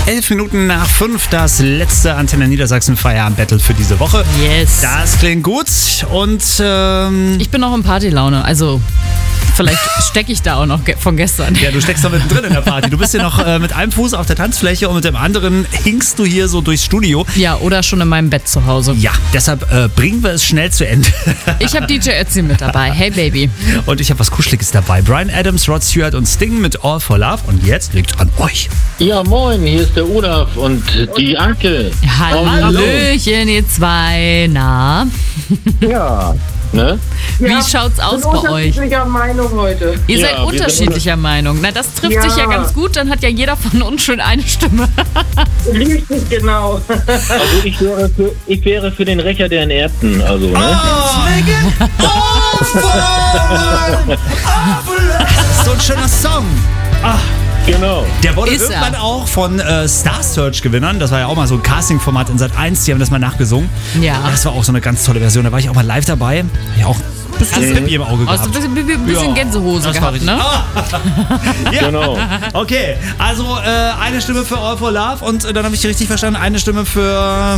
11 Minuten nach 5, das letzte Antenne Niedersachsen Feierabend-Battle für diese Woche. Yes. Das klingt gut und Ich bin noch in Partylaune, also vielleicht stecke ich da auch noch von gestern. ja, du steckst da mittendrin in der Party. Du bist hier noch mit einem Fuß auf der Tanzfläche und mit dem anderen hinkst du hier so durchs Studio. Ja, oder schon in meinem Bett zu Hause. Ja, deshalb bringen wir es schnell zu Ende. Ich habe DJ Ötzi mit dabei. Hey Baby. Und ich habe was Kuscheliges dabei. Bryan Adams, Rod Stewart und Sting mit All for Love. Und jetzt liegt's an euch. Ja, moin, hier ist der Olaf und die Anke. Hallöchen, ihr zwei. Na, Ja, ne? wie schaut's aus bei euch? Unterschiedlicher Meinung heute. Ihr Ja, seid wir sind unterschiedlicher Meinung. Na, das trifft sich ja ganz gut. Dann hat ja jeder von uns schon eine Stimme. Richtig, genau. Also ich wäre für den Rächer der Enerbten, also, ne? Das ist so ein schöner Song. Genau. Der wurde Ist irgendwann er. auch von Star Search Gewinnern. Das war ja auch mal so ein Casting-Format in Sat.1. Die haben das mal nachgesungen. Ja. Das war auch so eine ganz tolle Version. Da war ich auch mal live dabei. Ja, auch ein bisschen Pippi im Auge Hast du gehabt. ein bisschen Ja, Gänsehose das war gehabt, richtig. ne? Ja. Genau. Okay, also eine Stimme für All for Love und dann habe ich richtig verstanden, eine Stimme für